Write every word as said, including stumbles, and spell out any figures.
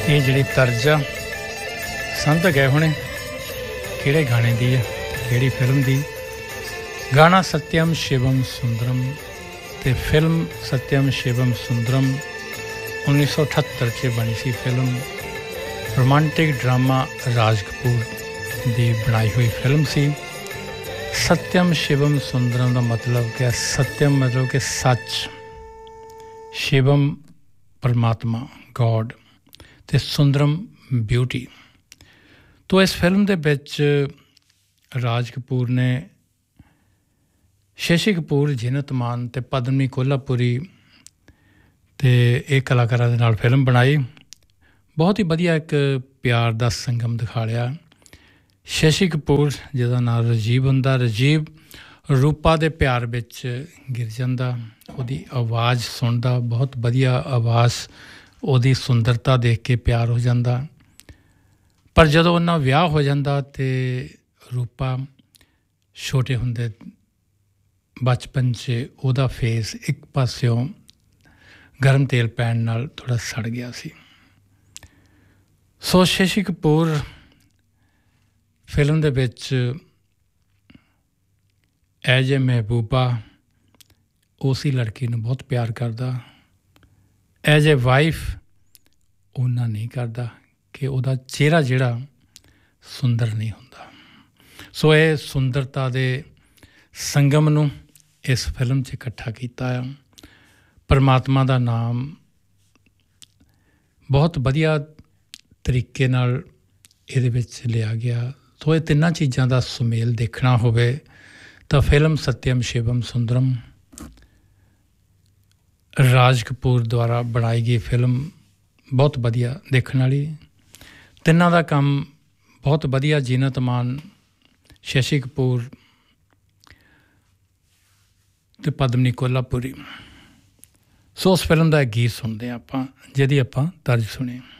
ਇਹ ਜਿਹੜੀ ਤਰਜ਼ ਆ ਸੰਤ ਗਏ ਹੋਣੇ ਕਿਹੜੇ ਗਾਣੇ ਦੀ ਆ ਕਿਹੜੀ ਫਿਲਮ ਦੀ। ਗਾਣਾ ਸਤਿਅਮ ਸ਼ਿਵਮ ਸੁੰਦਰਮ ਤੇ ਫਿਲਮ ਸਤਿਅਮ ਸ਼ਿਵਮ ਸੁੰਦਰਮ ਉੱਨੀ ਸੌ ਅਠੱਤਰ 'ਚ ਬਣੀ ਸੀ film. Romantic drama Raj Kapoor ਦੀ ਬਣਾਈ ਹੋਈ ਫਿਲਮ ਸੀ। ਸਤਿਅਮ ਸ਼ਿਵਮ ਸੁੰਦਰਮ ਦਾ ਮਤਲਬ ਕਿ ਸਤਿਅਮ ਮਤਲਬ ਕਿ ਸੱਚ, ਸ਼ਿਵਮ ਪਰਮਾਤਮਾ ਗੋਡ ਅਤੇ ਸੁੰਦਰਮ ਬਿਊਟੀ। ਤੋ ਇਸ ਫਿਲਮ ਦੇ ਵਿੱਚ ਰਾਜ ਕਪੂਰ ਨੇ ਸ਼ਸ਼ੀ ਕਪੂਰ, ਜੀਨਤ ਮਾਨ ਅਤੇ ਪਦਮਨੀ ਕੋਲਹਾਪੁਰੀ ਅਤੇ ਇਹ ਕਲਾਕਾਰਾਂ ਦੇ ਨਾਲ ਫਿਲਮ ਬਣਾਈ। ਬਹੁਤ ਹੀ ਵਧੀਆ ਇੱਕ ਪਿਆਰ ਦਾ ਸੰਗਮ ਦਿਖਾ ਲਿਆ। ਸ਼ਸ਼ੀ ਕਪੂਰ ਜਿਹਦਾ ਨਾਮ ਰਾਜੀਵ ਹੁੰਦਾ, ਰਾਜੀਵ ਰੂਪਾ ਦੇ ਪਿਆਰ ਵਿੱਚ ਗਿਰ ਜਾਂਦਾ। ਉਹਦੀ ਆਵਾਜ਼ ਸੁਣਦਾ, ਬਹੁਤ ਵਧੀਆ ਆਵਾਜ਼, ਉਹਦੀ ਸੁੰਦਰਤਾ ਦੇਖ ਕੇ ਪਿਆਰ ਹੋ ਜਾਂਦਾ। ਪਰ ਜਦੋਂ ਉਹਨਾਂ ਵਿਆਹ ਹੋ ਜਾਂਦਾ ਅਤੇ ਰੂਪਾ ਛੋਟੇ ਹੁੰਦੇ ਬਚਪਨ 'ਚ ਉਹਦਾ ਫੇਸ ਇੱਕ ਪਾਸਿਓਂ ਗਰਮ ਤੇਲ ਪੈਣ ਨਾਲ ਥੋੜ੍ਹਾ ਸੜ ਗਿਆ ਸੀ। ਸੋ ਸ਼ਸ਼ੀ ਕਪੂਰ ਫਿਲਮ ਦੇ ਵਿੱਚ ਐਜ ਏ ਮਹਿਬੂਬਾ ਉਸੀ ਲੜਕੀ ਨੂੰ ਬਹੁਤ ਪਿਆਰ ਕਰਦਾ। ਐਜ ਏ ਵਾਈਫ ਉਹਨਾਂ ਨਹੀਂ ਕਰਦਾ ਕਿ ਉਹਦਾ ਚਿਹਰਾ ਜਿਹੜਾ ਸੁੰਦਰ ਨਹੀਂ ਹੁੰਦਾ। ਸੋ ਇਹ ਸੁੰਦਰਤਾ ਦੇ ਸੰਗਮ ਨੂੰ ਇਸ ਫਿਲਮ 'ਚ ਇਕੱਠਾ ਕੀਤਾ ਆ। ਪਰਮਾਤਮਾ ਦਾ ਨਾਮ ਬਹੁਤ ਵਧੀਆ ਤਰੀਕੇ ਨਾਲ ਇਹਦੇ ਵਿੱਚ ਲਿਆ ਗਿਆ। ਸੋ ਇਹ ਤਿੰਨਾਂ ਚੀਜ਼ਾਂ ਦਾ ਸੁਮੇਲ ਦੇਖਣਾ ਹੋਵੇ ਤਾਂ ਫਿਲਮ ਸਤਿਅਮ ਸ਼ਿਵਮ ਸੁੰਦਰਮ ਰਾਜ ਕਪੂਰ ਦੁਆਰਾ ਬਣਾਈ ਗਈ ਫਿਲਮ ਬਹੁਤ ਵਧੀਆ ਦੇਖਣ ਵਾਲੀ। ਤਿੰਨਾਂ ਦਾ ਕੰਮ ਬਹੁਤ ਵਧੀਆ, ਜੀਨਤ ਮਾਨ, ਸ਼ਸ਼ੀ ਕਪੂਰ ਅਤੇ ਪਦਮਨੀ ਕੋਲਹਾਪੁਰੀ। ਸੋ ਉਸ ਫਿਲਮ ਦਾ ਗੀਤ ਸੁਣਦੇ ਹਾਂ ਆਪਾਂ, ਜਿਹਦੀ ਆਪਾਂ ਤਰਜ਼ ਸੁਣੀ।